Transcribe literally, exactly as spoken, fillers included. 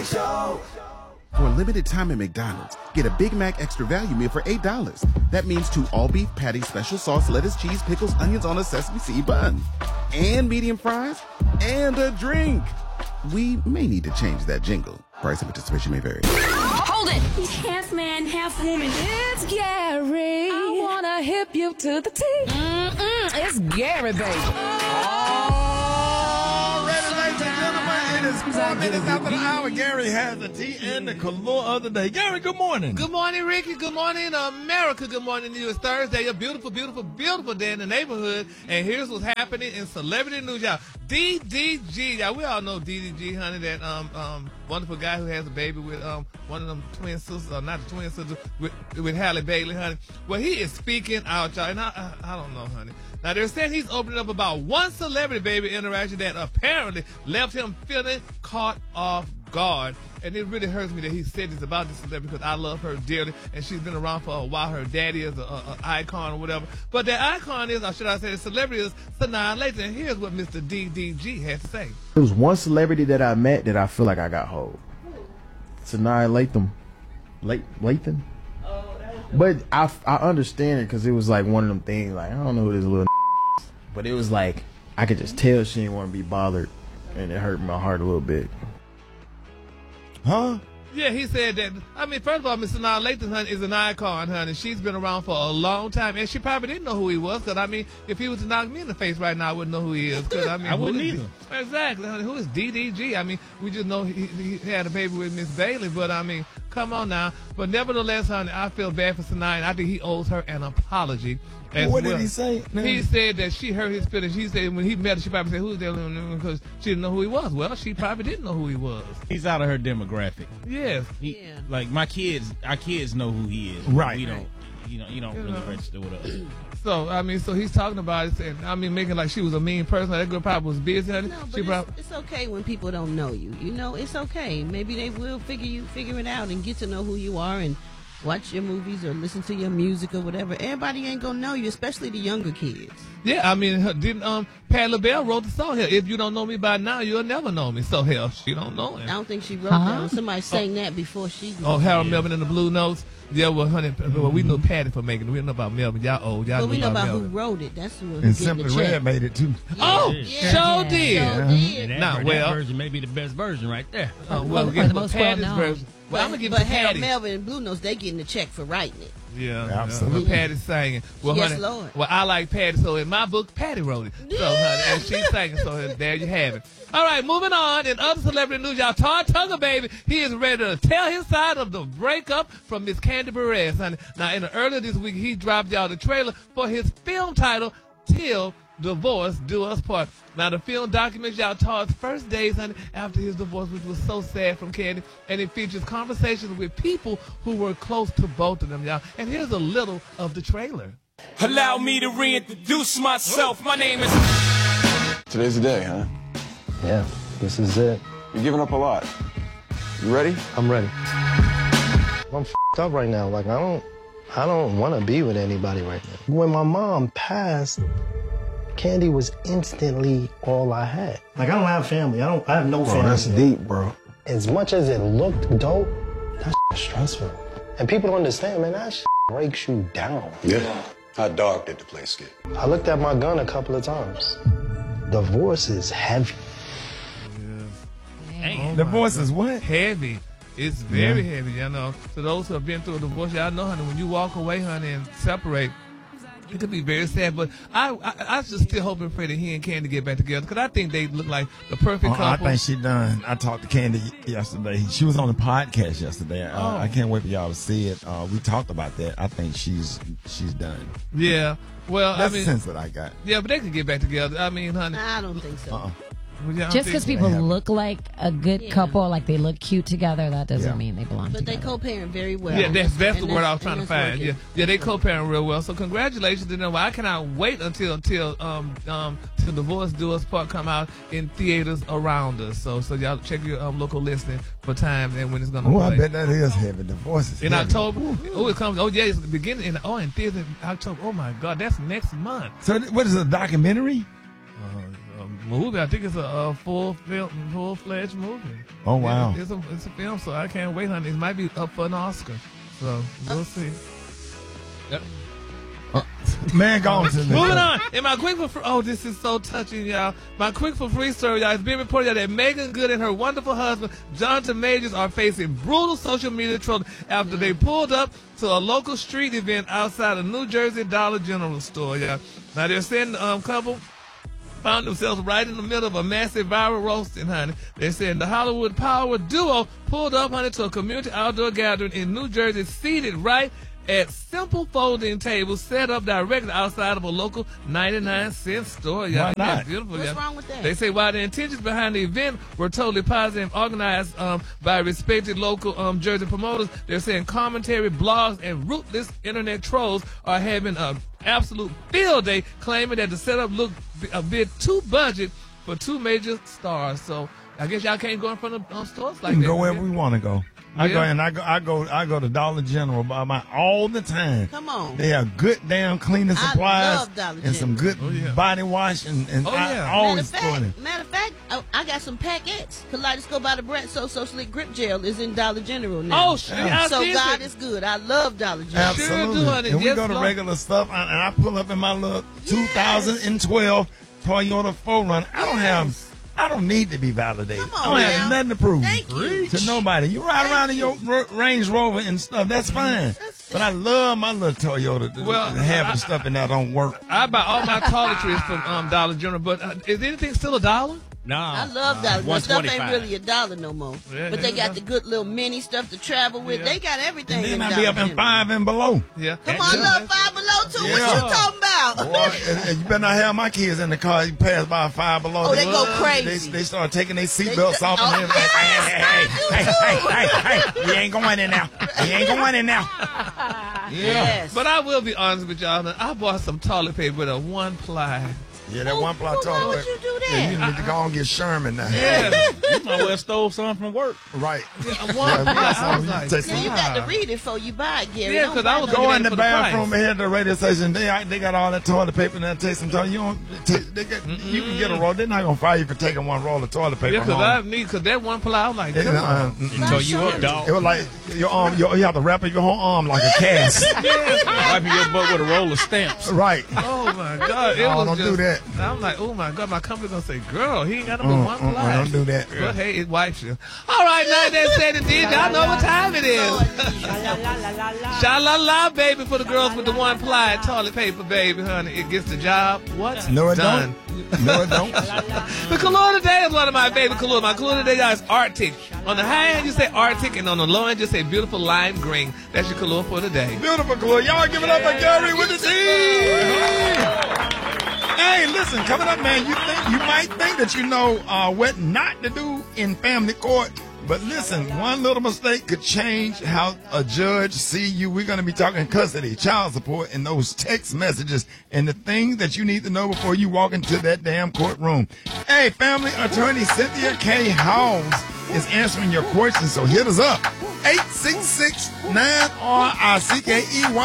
Show. For a limited time at McDonald's, get a Big Mac Extra Value Meal for eight dollars. That means two all-beef patties, special sauce, lettuce, cheese, pickles, onions on a sesame seed bun. And medium fries. And a drink. We may need to change that jingle. Price and participation may vary. Hold it! He's half man, half woman. It's Gary. I wanna hip you to the T. Mm-mm, it's Gary, baby. All ready, ladies and gentlemen. It is four minutes after the hour. Gary has the tea and the color of the day. Gary, good morning. Good morning, Ricky. Good morning, America. Good morning to you. It's Thursday, a beautiful, beautiful, beautiful day in the neighborhood. And here's what's happening in celebrity news, y'all. D D G, y'all. We all know D D G, honey, that um um wonderful guy who has a baby with um one of them twin sisters, or not the twin sisters, with, with Halle Bailey, honey. Well, he is speaking out, y'all. And I, I, I don't know, honey. Now, they're saying he's opening up about one celebrity baby interaction that apparently left him feeling caught off guard. And it really hurts me that he said this about this celebrity because I love her dearly, and she's been around for a while. Her daddy is an icon or whatever. But the icon is, or should I say the celebrity is, Sanaa Lathan. And here's what Mister D D G has to say. There was one celebrity that I met that I feel like I got hold. Sanaa Lathan. Lathan? But I, I understand it because it was like one of them things, like, I don't know who this little but it was like, I could just tell she didn't want to be bothered, and it hurt my heart a little bit. Huh? Yeah, he said that. I mean, first of all, Miss Sanaa Lathan, honey, is an icon, honey. She's been around for a long time, and she probably didn't know who he was. Because I mean, if he was to knock me in the face right now, I wouldn't know who he is. Cause I mean, I wouldn't is, either. Exactly, honey. Who is D D G? I mean, we just know he, he had a baby with Miss Bailey, but I mean, come on now. But nevertheless, honey, I feel bad for Sanaa, and I think he owes her an apology. As what well. did he say? He said that she hurt his feelings. He said when he met her, she probably said, "Who's that?" Because she didn't know who he was. Well, she probably didn't know who he was. He's out of her demographic. Yes. He, Yeah. Like my kids, our kids know who he is. Right. We don't. You know. You don't You really know. register with us. So I mean, so he's talking about it, and I mean, making like she was a mean person. That girl probably was busy. Honey. No, but she it's, probably. it's okay when people don't know you. You know, it's okay. Maybe they will figure you figure it out and get to know who you are and watch your movies or listen to your music or whatever. Everybody ain't gonna know you, especially the younger kids. Yeah, I mean, her- didn't um Patti LaBelle wrote the song here? If you don't know me by now, you'll never know me. So hell, she don't know I him. don't think she wrote that one. Somebody sang that before she. Oh, Harold Melvin and the Blue Notes. Yeah, well, honey, well, we know Patty for making it. We don't know about Melvin. Y'all old. Y'all But we know about Melvin. who wrote it. That's who And getting Simply the check. Red made it too. Oh, Yeah. sure did. Sure did. And Nah, that, well- that version may be the best version right there. Uh, well, Or get the most Patty's well-known. version. Well, I'm But, gonna give but it to Harold Patty. Melvin and Blue Notes, they getting the check for writing it. Yeah, Absolutely. yeah. Patty singing. Well, Yes, honey, Lord. well, I like Patty, so in my book, Patty wrote it. So, honey, and she's singing, so there you have it. All right, moving on. In other celebrity news, y'all, Todd Tugger, baby, he is ready to tell his side of the breakup from Miss Candy Perez, honey. Now, in the earlier this week, he dropped y'all the trailer for his film title, Till Divorce Do Us Part. Now, the film documents y'all Todd's first days, honey, after his divorce, which was so sad from Candy, and it features conversations with people who were close to both of them, y'all. And here's a little of the trailer. Allow me to reintroduce myself. My name is. Today's the day, huh? Yeah, this is it. You're giving up a lot. You ready? I'm ready. I'm f***ed up right now. Like, I don't, I don't want to be with anybody right now. When my mom passed, Candy was instantly all I had. Like, I don't have family. I don't, I have no Bro, family. that's deep, bro. As much as it looked dope, that is stressful. And people don't understand, man, that shit breaks you down. Yeah. How dark did the place get? I looked at my gun a couple of times. Divorce is heavy. Oh The my voice God. is what? Heavy. It's very heavy, you know. So those who have been through a divorce, y'all know, honey, when you walk away, honey, and separate, it could be very sad. But I, I, I just still hope and pray that he and Candy get back together because I think they look like the perfect Uh, I couple. think she done. I talked to Candy yesterday. She was on the podcast yesterday. Uh, Oh. I can't wait for y'all to see it. Uh, we talked about that. I think she's she's done. Yeah. Well, That's I mean, the sense that I got. yeah, but they could get back together. I mean, honey. I don't think so. Uh-uh. well, y'all Just think- because people have it. look like a good Yeah. couple, like they look cute together, that doesn't Yeah. mean they belong But they together. co-parent very well. Yeah, that's, that's the And word I was trying to and find. that's Yeah, working. yeah, they co-parent real well. So congratulations to them. Well, I cannot wait until until um um till Divorce Do Us Part come out in theaters around us. So so y'all check your um local listing for time and when it's gonna Oh, I play. bet that is heavy. Divorce is In heavy. October, oh it comes. Oh yeah, it's the beginning. In oh in theaters in October. Oh my God, that's next month. So th- what is it, a documentary? Uh, um, movie. I think it's a, a full film, full fledged movie. Oh, wow. Yeah, it's a it's a film, so I can't wait, honey. It might be up for an Oscar, so we'll see. Yep. Man, go on to the Moving on. And my quick for free, oh, this is so touching, y'all. My quick for free story, y'all. It's being reported y'all, that Megan Good and her wonderful husband, Jonathan Majors, are facing brutal social media trolling after they pulled up to a local street event outside a New Jersey Dollar General store, y'all. Now, they're saying the um, couple found themselves right in the middle of a massive viral roasting, honey. They're saying the Hollywood Power duo pulled up, honey, to a community outdoor gathering in New Jersey, seated right at simple folding tables set up directly outside of a local ninety-nine cent store. Yeah, Why not? That's beautiful. What's yeah. wrong with that? They say while the intentions behind the event were totally positive and organized um, by respected local um, Jersey promoters, they're saying commentary, blogs, and ruthless internet trolls are having an absolute field day, claiming that the setup looked a bit too budget for two major stars. So I guess y'all can't go in front of um, stores like We can that. go wherever we want to go. I Yeah. go and I go I go I go to Dollar General by my all the time. Come on. They have good damn cleaning I supplies love Dollar and some good Oh, yeah. body wash and, and Oh, I yeah. always matter of go in fact, matter of fact, I, I got some packets. Kaleidoscope by the brand. So so slick grip gel is in Dollar General now. Oh, shit. I So see God it. is good. I love Dollar General. Absolutely. do, honey. And we Yes, go to Lord. regular stuff and and I pull up in my little two thousand twelve Toyota four runner. I don't have I don't need to be validated. Come I don't on have now. nothing to prove Thank you. to nobody. You ride Thank around in you. your R- Range Rover and stuff. That's fine. But I love my little Toyota. Well, Well, having I- stuff in there don't work. I buy all my toiletries from um, Dollar General, but uh, is anything still a dollar? Nah. I love Dollar General. Stuff ain't one twenty-five. really a dollar no more. Yeah, but they yeah. got the good little mini stuff to travel with. Yeah. They got everything And in then I Dollar be up in General. five and below. Yeah. Come on, love Five Below too. Yeah. What you talking about? Boy, and, and you better not have my kids in the car. You pass by five below. Oh, they go They, crazy. they start taking their They seatbelts do- off oh, and everything. yes, Hey, hey, hey, hey, hey, hey, hey, we ain't going in now. We ain't going in now. Yes. But I will be honest with y'all. I bought some toilet paper with a one ply. Yeah, that Who- one plot who- why toilet. would you do Yeah, you that? need to go and get Sherman now. Yeah. You might well stole some from work. Right. Yeah, one Yeah, we ply. got I some. was You like, take Now some. you got to read it before you buy it, Gary. Yeah, Don't 'cause buy I was no- going Go in the for the bathroom price. ahead of the radio station. They they got all that toilet paper and that take some time. You don't. Take, they get, you can get a roll. They're not gonna fire you for taking one roll of toilet paper yeah, because home. I need, because that one ply, I was like, It, come uh, on. mm-mm. So you up, dog. It was like your arm. Your, you have to wrap up your whole arm like a cast. Wiping your butt with a roll of stamps. Right. Oh my God! It No, was don't just, do that. I'm like, oh my God! My company gonna say, "Girl, he ain't got no Mm, one mm, ply." don't do that. But hey, it wipes you. All right, now that said and did, y'all know what time it is. Sha la la, baby, for the girls with the one ply toilet paper, baby, honey. It gets the job. What's No, it done? don't. No, it don't. The color today is one of my favorite colors. My color today, y'all, is Arctic. On the high end, you say Arctic, and on the low end, you say beautiful lime green. That's your color for today. Beautiful glory. Y'all give it up for Gary with the T. Hey, listen, coming up, man, you think you might think that you know uh, what not to do in family court, but listen, one little mistake could change how a judge see you. We're going to be talking custody, child support, and those text messages, and the things that you need to know before you walk into that damn courtroom. Hey, family attorney Cynthia K. Howes is answering your questions, so hit us up. eight six six nine R I C K E Y.